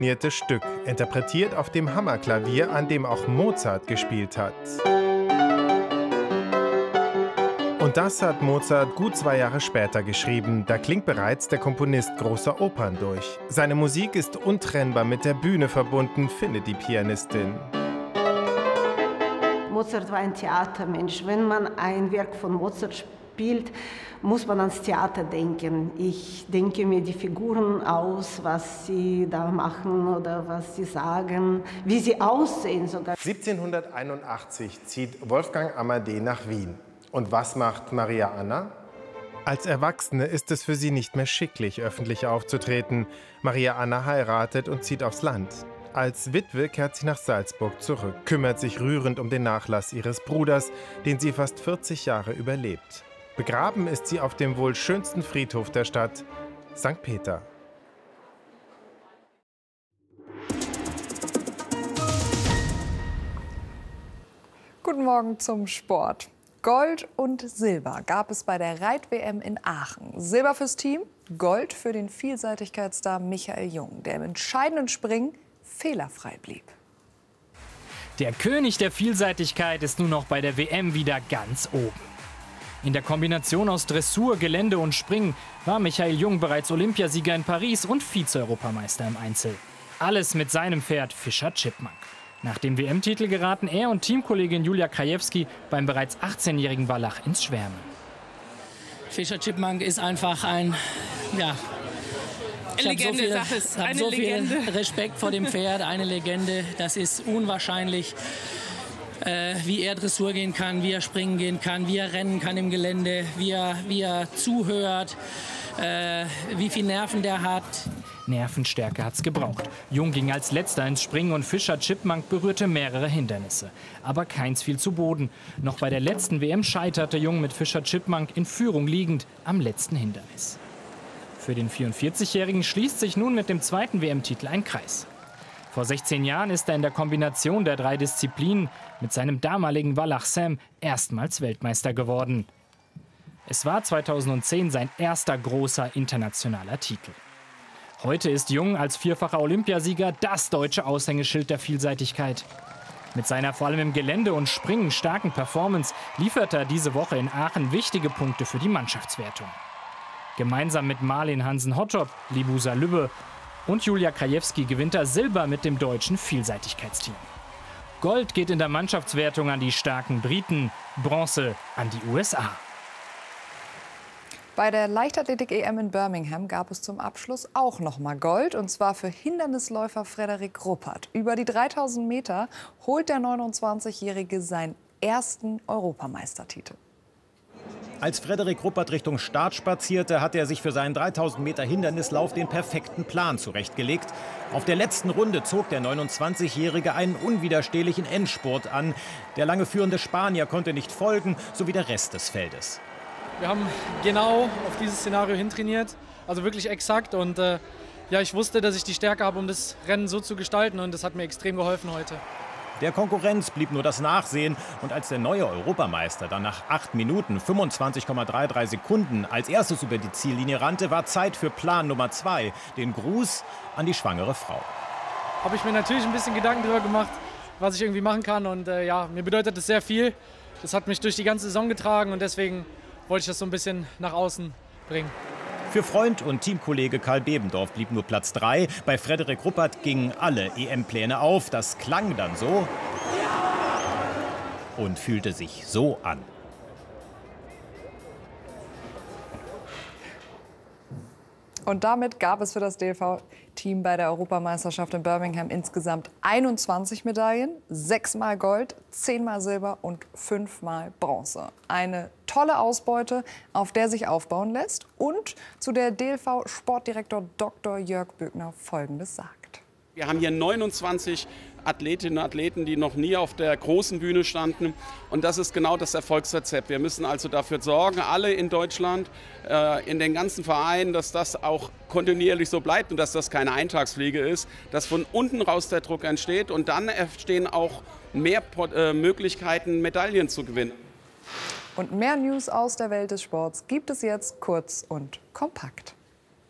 komponierte Stück, interpretiert auf dem Hammerklavier, an dem auch Mozart gespielt hat. Und das hat Mozart gut 2 Jahre später geschrieben. Da klingt bereits der Komponist großer Opern durch. Seine Musik ist untrennbar mit der Bühne verbunden, findet die Pianistin. Mozart war ein Theatermensch. Wenn man ein Werk von Mozart spielt, muss man ans Theater denken. Ich denke mir die Figuren aus, was sie da machen oder was sie sagen, wie sie aussehen sogar. 1781 zieht Wolfgang Amadé nach Wien. Und was macht Maria Anna? Als Erwachsene ist es für sie nicht mehr schicklich, öffentlich aufzutreten. Maria Anna heiratet und zieht aufs Land. Als Witwe kehrt sie nach Salzburg zurück, kümmert sich rührend um den Nachlass ihres Bruders, den sie fast 40 Jahre überlebt. Begraben ist sie auf dem wohl schönsten Friedhof der Stadt, St. Peter. Guten Morgen zum Sport. Gold und Silber gab es bei der Reit-WM in Aachen. Silber fürs Team, Gold für den Vielseitigkeitsstar Michael Jung, der im entscheidenden Springen fehlerfrei blieb. Der König der Vielseitigkeit ist nun auch bei der WM wieder ganz oben. In der Kombination aus Dressur, Gelände und Springen war Michael Jung bereits Olympiasieger in Paris und Vize-Europameister im Einzel. Alles mit seinem Pferd Fischer Chipmunk. Nach dem WM-Titel geraten er und Teamkollegin Julia Krajewski beim bereits 18-jährigen Wallach ins Schwärmen. Fischer Chipmunk ist einfach ein, ja, ich habe so viel Respekt vor dem Pferd, eine Legende. Das ist unwahrscheinlich, wie er Dressur gehen kann, wie er springen gehen kann, wie er rennen kann im Gelände, wie er zuhört, wie viel Nerven der hat. Nervenstärke hat's gebraucht. Jung ging als Letzter ins Springen und Fischer Chipmunk berührte mehrere Hindernisse. Aber keins fiel zu Boden. Noch bei der letzten WM scheiterte Jung mit Fischer Chipmunk in Führung liegend am letzten Hindernis. Für den 44-Jährigen schließt sich nun mit dem zweiten WM-Titel ein Kreis. Vor 16 Jahren ist er in der Kombination der 3 Disziplinen mit seinem damaligen Wallach Sam erstmals Weltmeister geworden. Es war 2010 sein erster großer internationaler Titel. Heute ist Jung als vierfacher Olympiasieger das deutsche Aushängeschild der Vielseitigkeit. Mit seiner vor allem im Gelände und Springen starken Performance liefert er diese Woche in Aachen wichtige Punkte für die Mannschaftswertung. Gemeinsam mit Marlin Hansen-Hottop, Libusa Lübbe und Julia Krajewski gewinnt er Silber mit dem deutschen Vielseitigkeitsteam. Gold geht in der Mannschaftswertung an die starken Briten, Bronze an die USA. Bei der Leichtathletik-EM in Birmingham gab es zum Abschluss auch noch mal Gold, und zwar für Hindernisläufer Frederik Ruppert. Über die 3000 Meter holt der 29-Jährige seinen ersten Europameistertitel. Als Frederik Ruppert Richtung Start spazierte, hat er sich für seinen 3000 Meter Hindernislauf den perfekten Plan zurechtgelegt. Auf der letzten Runde zog der 29-Jährige einen unwiderstehlichen Endspurt an. Der lange führende Spanier konnte nicht folgen, sowie der Rest des Feldes. Wir haben genau auf dieses Szenario hintrainiert, also wirklich exakt. Und ja, ich wusste, dass ich die Stärke habe, um das Rennen so zu gestalten, und das hat mir extrem geholfen heute. Der Konkurrenz blieb nur das Nachsehen, und als der neue Europameister dann nach 8 Minuten 25,33 Sekunden als erstes über die Ziellinie rannte, war Zeit für Plan Nummer 2, den Gruß an die schwangere Frau. Habe ich mir natürlich ein bisschen Gedanken darüber gemacht, was ich irgendwie machen kann, und ja, mir bedeutet das sehr viel. Das hat mich durch die ganze Saison getragen, und deswegen wollte ich das so ein bisschen nach außen bringen. Für Freund und Teamkollege Karl Bebendorf blieb nur Platz 3. Bei Frederik Ruppert gingen alle EM-Pläne auf. Das klang dann so und fühlte sich so an. Und damit gab es für das DLV-Team bei der Europameisterschaft in Birmingham insgesamt 21 Medaillen, 6-mal Gold, 10-mal Silber und 5-mal Bronze. Eine tolle Ausbeute, auf der sich aufbauen lässt und zu der DLV-Sportdirektor Dr. Jörg Böckner Folgendes sagt. Wir haben hier 29 Athletinnen und Athleten, die noch nie auf der großen Bühne standen. Und das ist genau das Erfolgsrezept. Wir müssen also dafür sorgen, alle in Deutschland, in den ganzen Vereinen, dass das auch kontinuierlich so bleibt und dass das keine Eintagsfliege ist, dass von unten raus der Druck entsteht, und dann entstehen auch mehr Möglichkeiten, Medaillen zu gewinnen. Und mehr News aus der Welt des Sports gibt es jetzt kurz und kompakt.